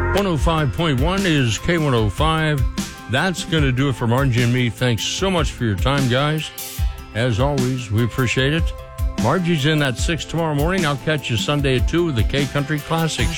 105.1 is K105. That's going to do it for Margie and me. Thanks so much for your time, guys. As always, we appreciate it. Margie's in at 6 tomorrow morning. I'll catch you Sunday at 2 with the K Country Classic Show.